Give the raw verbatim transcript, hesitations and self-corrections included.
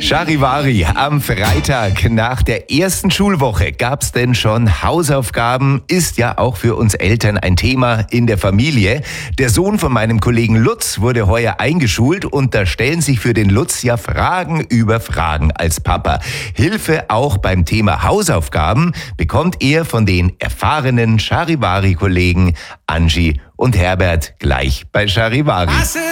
Charivari, am Freitag nach der ersten Schulwoche gab's denn schon Hausaufgaben? Ist ja auch für uns Eltern ein Thema in der Familie. Der Sohn von meinem Kollegen Lutz wurde heuer eingeschult und da stellen sich für den Lutz ja Fragen über Fragen als Papa. Hilfe auch beim Thema Hausaufgaben bekommt er von den erfahrenen Charivari-Kollegen Angie und Herbert gleich bei Charivari.